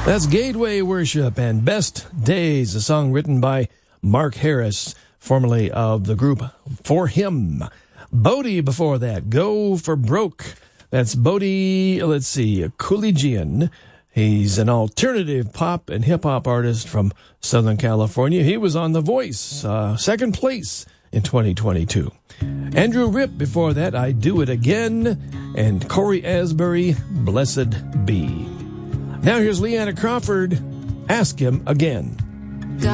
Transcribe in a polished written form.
That's Gateway Worship and Best Days, a song written by Mark Harris, formerly of the group For Him. Bodie before that, Go for Broke. That's Bodie, Kulijian. He's an alternative pop and hip-hop artist from Southern California. He was on The Voice, second place in 2022. Andrew Ripp before that, I Do It Again. And Corey Asbury, Blessed Be. Now here's Leanna Crawford, Ask Him Again.